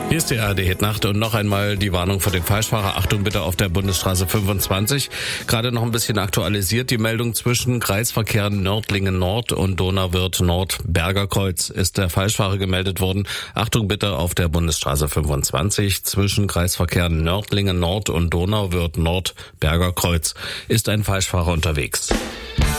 Hier ist die ARD-Hit-Nacht und noch einmal die Warnung für den Falschfahrer. Achtung bitte auf der Bundesstraße 25. Gerade noch ein bisschen aktualisiert. Die Meldung zwischen Kreisverkehren Nördlingen Nord und Donauwörth Nord Berger Kreuz ist der Falschfahrer gemeldet worden. Achtung bitte auf der Bundesstraße 25 zwischen Kreisverkehren Nördlingen Nord und Donauwörth Nord Berger Kreuz ist ein Falschfahrer unterwegs.